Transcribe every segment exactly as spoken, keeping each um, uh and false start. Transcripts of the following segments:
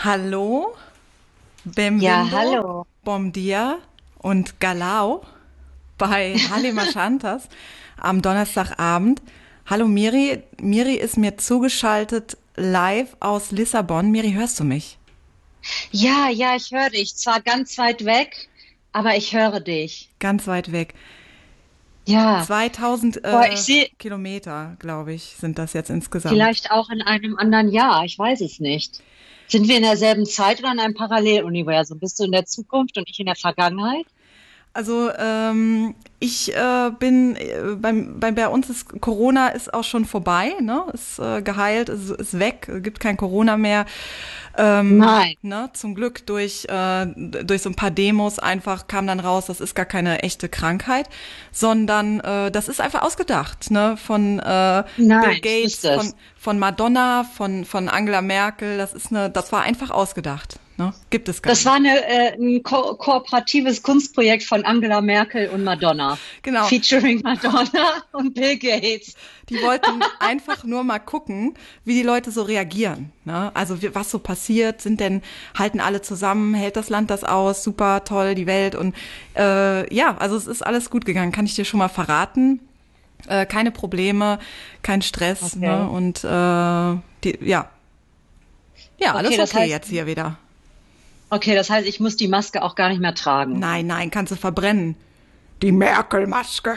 Hallo, Ja, Benvindo, hallo. Bom dia und Galau bei Halima Shantas am Donnerstagabend. Hallo Miri, Miri ist mir zugeschaltet live aus Lissabon. Miri, hörst du mich? Ja, ja, ich höre dich. Zwar ganz weit weg, aber ich höre dich. Ganz weit weg. Ja, zweitausend boah, ich äh, sehe Kilometer, glaube ich, sind das jetzt insgesamt. vielleicht auch in einem anderen Jahr. Ich weiß es nicht. Sind wir in derselben Zeit oder in einem Paralleluniversum? Bist du in der Zukunft und ich in der Vergangenheit? Also ähm, ich äh, bin äh, beim, bei, bei uns ist Corona ist auch schon vorbei, ne? Ist äh, geheilt, ist, ist weg, gibt kein Corona mehr. Ähm, Nein. ne? Zum Glück durch äh, durch so ein paar Demos einfach kam dann raus, das ist gar keine echte Krankheit, sondern äh, das ist einfach ausgedacht, ne? Von äh, Bill Nein, ich Gates, wüsste von es. von Madonna, von von Angela Merkel. Das ist eine, das war einfach ausgedacht, ne? Gibt es gar Das war nicht. eine, äh, ein ko kooperatives Kunstprojekt von Angela Merkel und Madonna. Genau. Featuring Madonna und Bill Gates. Die wollten einfach nur mal gucken, wie die Leute so reagieren. Ne? Also wie, was so passiert, sind denn, halten alle zusammen, hält das Land das aus, super, toll, die Welt. Und äh, ja, also es ist alles gut gegangen, kann ich dir schon mal verraten. Äh, keine Probleme, kein Stress. Ne? Okay. Und äh, die, ja, ja, Okay, alles das okay heißt, jetzt hier wieder. okay, das heißt, ich muss die Maske auch gar nicht mehr tragen. Nein, nein, kannst du verbrennen. Die Merkel-Maske.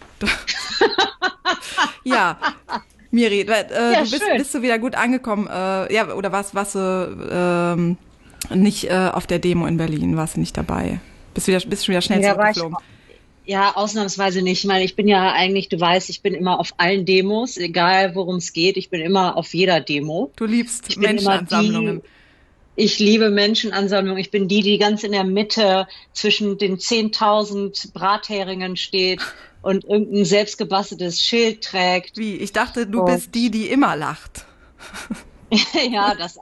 Ja, Miri, äh, Ja, du bist, schön. bist du wieder gut angekommen, äh, ja, oder was, was du ähm, nicht äh, auf der Demo in Berlin, warst du nicht dabei? Bist wieder, bist schon wieder schnell Nee, da war ich zurückgeflogen. ja ausnahmsweise nicht. Ich meine, ich bin ja eigentlich, du weißt, ich bin immer auf allen Demos, egal worum es geht. Ich bin immer auf jeder Demo. Du liebst Ich bin immer Menschenansammlungen. die, ich liebe Menschenansammlungen. Ich bin die, die ganz in der Mitte zwischen den zehntausend Bratheringen steht und irgendein selbstgebasteltes Schild trägt. Wie? Ich dachte, du bist die, Und die immer lacht. ja, das